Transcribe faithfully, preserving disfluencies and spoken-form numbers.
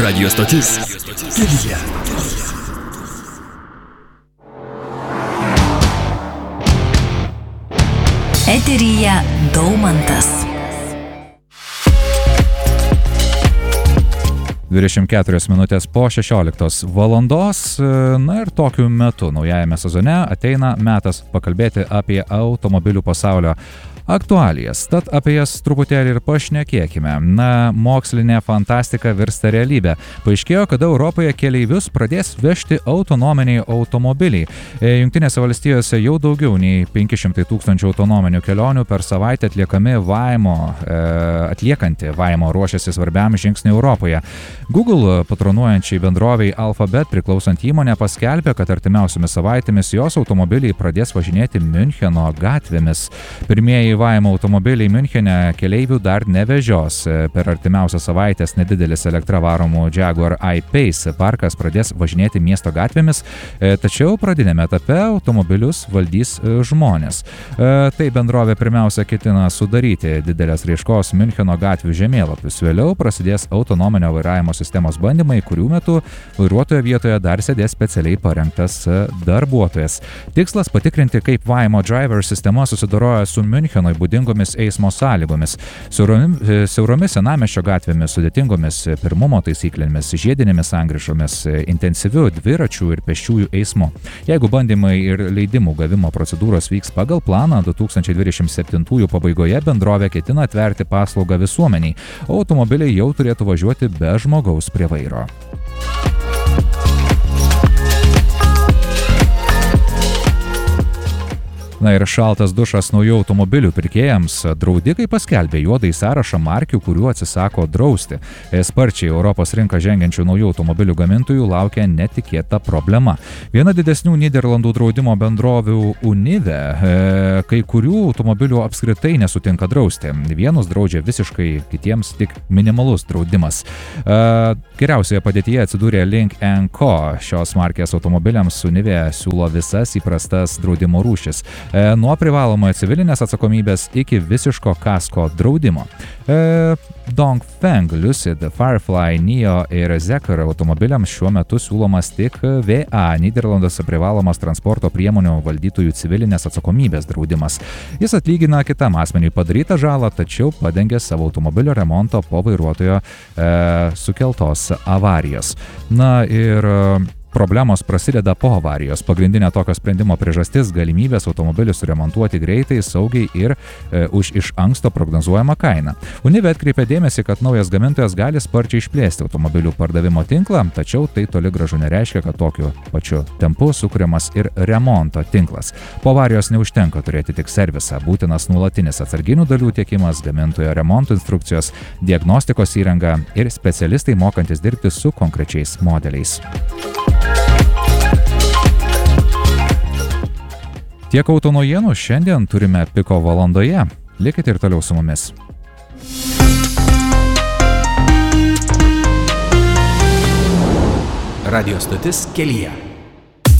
Radio stotis Kelyje. Eteryje Daumantas. dvidešimt keturios minutės po šešioliktos valandos. Na ir tokiu metu naujajame sezone ateina metas pakalbėti apie automobilių pasaulio aktualijas. Tad apie jas truputėlį ir pašnekėkime. Na, mokslinė fantastika virsta realybė. Paaiškėjo, kad Europoje keleivius pradės vežti autonominiai automobiliai. Jungtinėse valstijose jau daugiau nei penki šimtai tūkstančių autonominių kelionių per savaitę atliekami Waymo, e, atliekanti Waymo ruošiasi svarbiam žingsniui Europoje. Google patronuojančiai bendroviai Alphabet priklausant įmonė paskelbė, kad artimiausiomis savaitėmis jos automobiliai pradės važinėti Müncheno gatvėmis. Pirmieji Waymo automobiliai Münchene keleivių dar nevežios. Per artimiausias savaitės nedidelis elektra varomų Jaguar I-Pace parkas pradės važinėti miesto gatvėmis, tačiau pradinėme etape automobilius valdys žmonės. Tai bendrovė pirmiausia ketina sudaryti didelės raiškos Müncheno gatvių žemėlapius. Vėliau prasidės autonominio vairavimo sistemos bandymai, kurių metu vairuotojo vietoje dar sėdės specialiai parengtas darbuotojas. Tikslas patikrinti, kaip Waymo Driver sistema susidoroja su Müncheno būdingomis eismo sąlygomis, siauromis, siauromis senamiesčio gatvėmis, sudėtingomis pirmumo taisyklėmis, žiedinėmis sankryžomis, intensyviu dviračių ir pėsčiųjų eismu. Jeigu bandymai ir leidimų gavimo procedūros vyks pagal planą, du tūkstančiai dvidešimt septintųjų pabaigoje bendrovė ketina atverti paslaugą visuomeniai, o automobiliai jau turėtų važiuoti be žmogaus prie vairo. Na ir šaltas dušas naujų automobilių pirkėjams. Draudikai paskelbė juodąjį sąrašą markių, kurių atsisako drausti. Sparčiai Europos rinką žengiančių naujų automobilių gamintojų laukia netikėta problema. Viena didesnių Nyderlandų draudimo bendrovių Unive kai kurių automobilių apskritai nesutinka drausti. Vienus draudžia visiškai, kitiems tik minimalus draudimas. Geriausioje padėtyje atsidūrė Lynk and Co. Šios markės automobiliams Unive siūlo visas įprastas draudimo rūšis. Nuo privalomojo civilinės atsakomybės iki visiško kasko draudimo. E, Dongfeng, Lucid, Firefly, Nio ir Zeekr automobiliams šiuo metu siūlomas tik V A, Nyderlanduose privalomas transporto priemonių valdytojų civilinės atsakomybės draudimas. Jis atlygina kitam asmeniui padarytą žalą, tačiau padengia savo automobilio remonto po vairuotojo e, sukeltos avarijos. Na ir problemos prasideda po avarijos. Pagrindinė tokio sprendimo priežastis – galimybės automobilį suremontuoti greitai, saugiai ir e, už iš anksto prognozuojamą kainą. Unive atkreipė dėmesį, kad naujas gamintojas gali sparčiai išplėsti automobilių pardavimo tinklą, tačiau tai toli gražu nereiškia, kad tokiu pačiu tempu sukuriamas ir remonto tinklas. Po avarijos neužtenka turėti tik servisą, būtinas nuolatinis atsarginių dalių tiekimas, gamintojo remonto instrukcijos, diagnostikos įranga ir specialistai mokantis dirbti su konkrečiais modeliais. Tiek auto naujienų šiandien turime Piko valandoje. Likite ir toliau su mumis. Radio stotis Kelyje.